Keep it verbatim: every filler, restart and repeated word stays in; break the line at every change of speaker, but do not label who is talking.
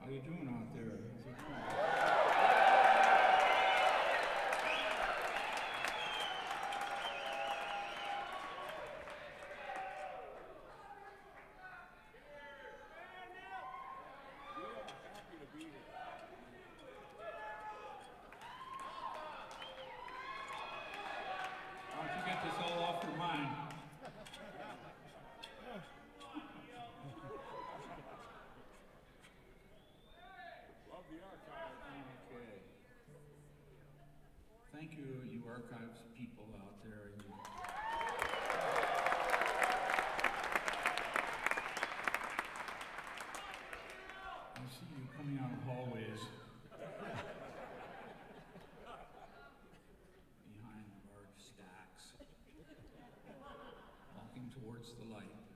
are you doing out there? How's it going? Why don't you get this all off your mind?
Love the archive.
Okay. Thank you, you archives people out there. You- I see you coming out of hallways behind large stacks, walking towards the light.